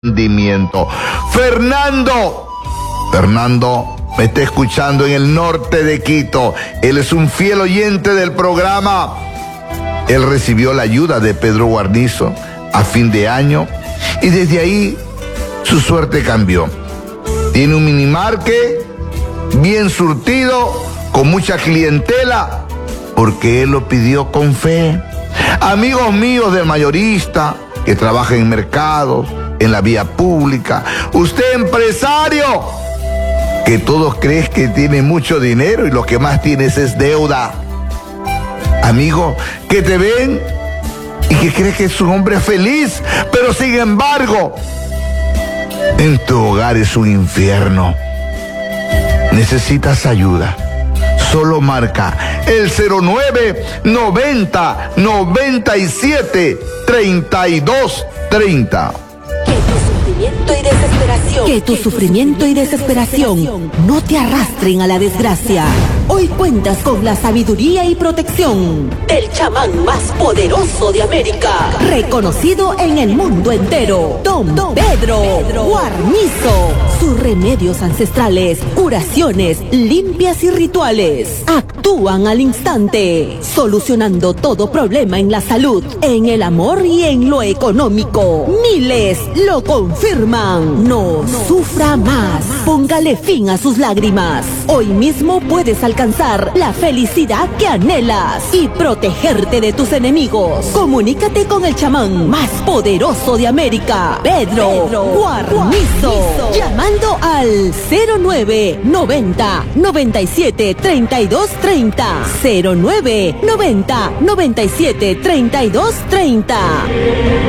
rendimiento. Fernando me está escuchando en el norte de Quito. Él es un fiel oyente del programa. Él recibió la ayuda de Pedro Guarnizo a fin de año y desde ahí su suerte cambió. Tiene un minimarket bien surtido, con mucha clientela, porque él lo pidió con fe. Amigos míos del mayorista, que trabaja en mercados, en la vía pública, usted empresario, que todos creen que tiene mucho dinero y lo que más tienes es deuda. Amigo, que te ven y que crees que es un hombre feliz, pero sin embargo, en tu hogar es un infierno. Necesitas ayuda. Solo marca el 09 90 97 32 30. Que tu sufrimiento y desesperación no te arrastren a la desgracia. Hoy cuentas con la sabiduría y protección del chamán más poderoso de América, reconocido en el mundo entero, Don Pedro Guarnizo. Sus remedios ancestrales, curaciones, limpias y rituales actúan al instante, solucionando todo problema en la salud, en el amor y en lo económico. Miles lo confirman. No sufra más. Póngale fin a sus lágrimas. Hoy mismo puedes alcanzar la felicidad que anhelas y protegerte de tus enemigos. Comunícate con el chamán más poderoso de América, Pedro Guarnizo, llamando al 09 90 97 32 30. 09 90 97 32 30.